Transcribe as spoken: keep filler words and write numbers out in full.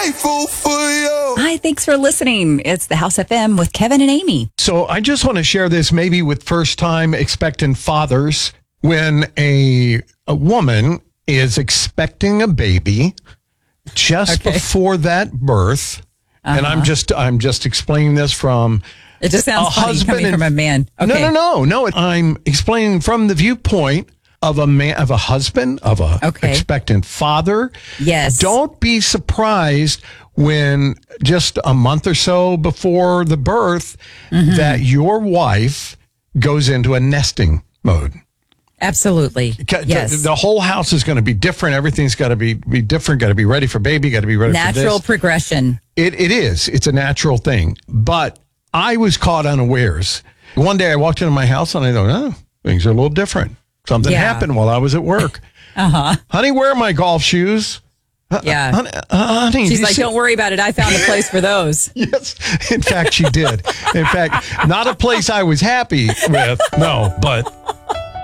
grateful for you. Hi, thanks for listening. It's the House F M with Kevin and Amy. So I just want to share this maybe with first-time expectant fathers. When a, a woman is expecting a baby just Okay. before that birth, uh-huh. and I'm just I'm just explaining this from It just sounds a funny husband coming and, from a man. Okay. No, no, no, no. I'm explaining from the viewpoint of a man, of a husband, of a Okay. expectant father. Yes. Don't be surprised when just a month or so before the birth Mm-hmm. that your wife goes into a nesting mode. Absolutely. Yes. The whole house is going to be different. Everything's got to be, be different. Got to be ready for baby. Got to be ready for Natural this. progression. It It is. It's a natural thing. But I was caught unawares. One day I walked into my house and I thought, oh, things are a little different. Something Yeah. happened while I was at work. Uh-huh. Honey, where are my golf shoes? Yeah. Honey, uh, honey, She's you like, see- don't worry about it. I found a place for those. Yes. In fact, she did. In fact, not a place I was happy with. No, but